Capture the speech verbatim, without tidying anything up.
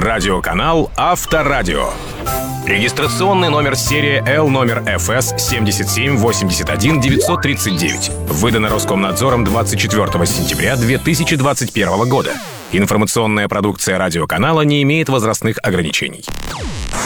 Радиоканал Авторадио. Регистрационный номер серии Л номер эф эс семь семь восемь один девять три девять. Выдано Роскомнадзором двадцать четвёртого сентября две тысячи двадцать первого года. Информационная продукция радиоканала не имеет возрастных ограничений.